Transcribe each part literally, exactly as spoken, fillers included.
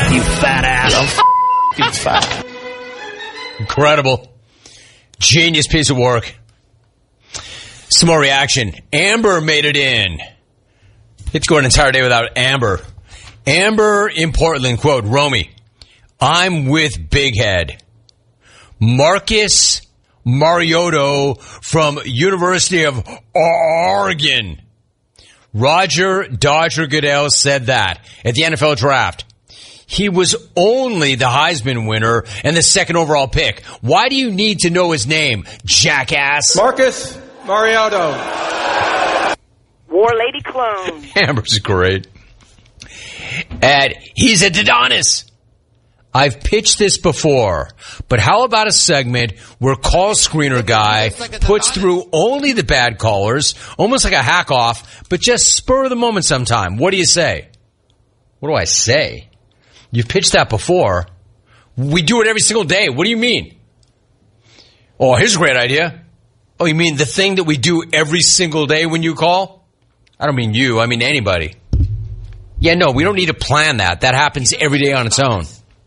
you fat ass. I'm f- you fat. Incredible. Genius piece of work. Some more reaction. Amber made it in. It's going an entire day without Amber. Amber in Portland, quote, Romy, I'm with Big Head. Marcus Mariota from University of Oregon. Roger Dodger Goodell said that at the N F L draft. He was only the Heisman winner and the second overall pick. Why do you need to know his name, jackass? Marcus Mariota. War Lady clone. Amber's great. And he's a Adonis. I've pitched this before, but how about a segment where call screener guy puts through only the bad callers, almost like a hack off, but just spur of the moment sometime? What do you say? What do I say? You've pitched that before. We do it every single day. What do you mean? Oh, here's a great idea. Oh, you mean the thing that we do every single day when you call? I don't mean you. I mean anybody. Yeah, no, we don't need to plan that. That happens every day on its own.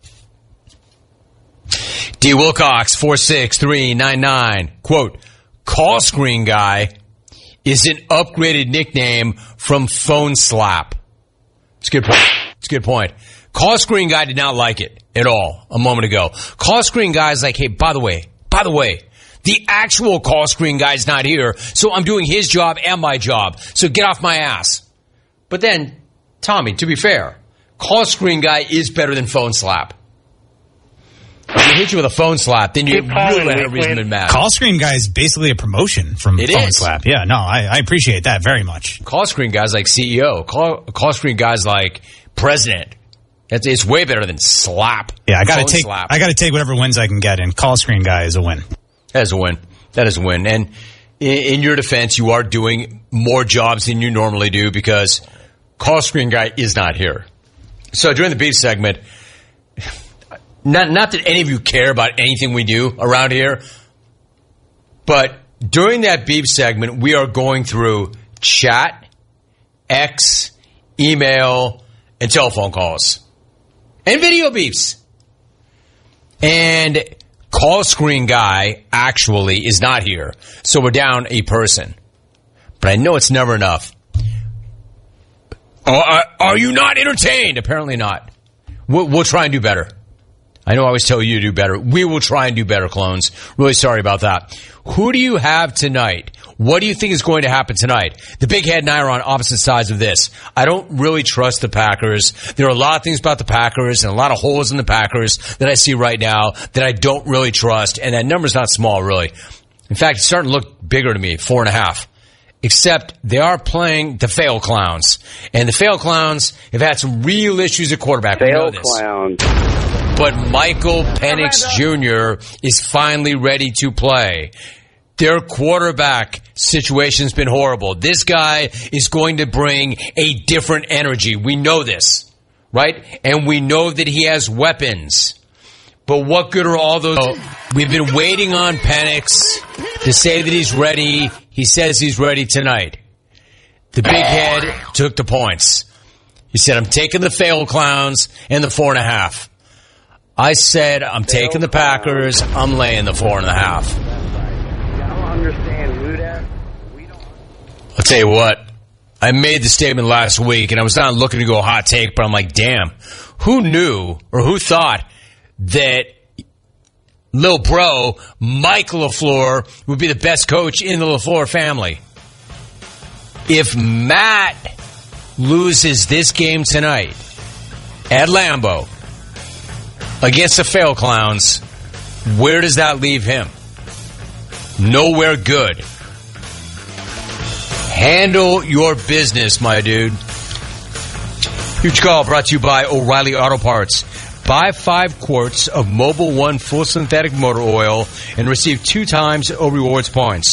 D. Wilcox, four six three nine nine, quote, call screen guy is an upgraded nickname from phone slap. It's a good point. It's a good point. Call screen guy did not like it at all a moment ago. Call screen guy's like, hey, by the way, by the way, the actual call screen guy's not here, so I'm doing his job and my job, so get off my ass. But then, Tommy, to be fair, call screen guy is better than phone slap. If they hit you with a phone slap, then you really have a reason to be mad. Call screen guy is basically a promotion from it phone is. slap. Yeah, no, I, I appreciate that very much. Call screen guys like C E O. Call, call screen guys like president. It's, it's way better than slap. Yeah, I gotta take. Slap. I gotta take whatever wins I can get, and call screen guy is a win. That is a win. That is a win. And in, in your defense, you are doing more jobs than you normally do because call screen guy is not here. So during the beef segment, not not that any of you care about anything we do around here, but during that beef segment, we are going through chat, X, email, and telephone calls. And video beefs. And call screen guy actually is not here. So we're down a person. But I know it's never enough. Are, are you not entertained? Apparently not. We'll, we'll try and do better. I know I always tell you to do better. We will try and do better, clones. Really sorry about that. Who do you have tonight? What do you think is going to happen tonight? The Big Head and I are on opposite sides of this. I don't really trust the Packers. There are a lot of things about the Packers and a lot of holes in the Packers that I see right now that I don't really trust. And that number's not small, really. In fact, it's starting to look bigger to me, four and a half. Except they are playing the fail clowns. And the fail clowns have had some real issues at quarterback. Fail we know this. clowns. But Michael Penix Junior is finally ready to play. Their quarterback situation's been horrible. This guy is going to bring a different energy. We know this, right? And we know that he has weapons. But what good are all those? Oh, we've been waiting on Penix to say that he's ready. He says he's ready tonight. The Big Head took the points. He said, I'm taking the fail clowns and the four and a half. I said, I'm fail taking the Packers. Clowns. I'm laying the four and a half. Understand who that? We don't. I'll tell you what. I made the statement last week, and I was not looking to go hot take, but I'm like, damn, who knew or who thought that Lil Bro, Mike LaFleur, would be the best coach in the LaFleur family? If Matt loses this game tonight at Lambeau against the Fail Clowns, where does that leave him? Nowhere good. Handle your business, my dude. Huge call brought to you by O'Reilly Auto Parts. Buy five quarts of Mobil One full synthetic motor oil and receive two times O rewards points.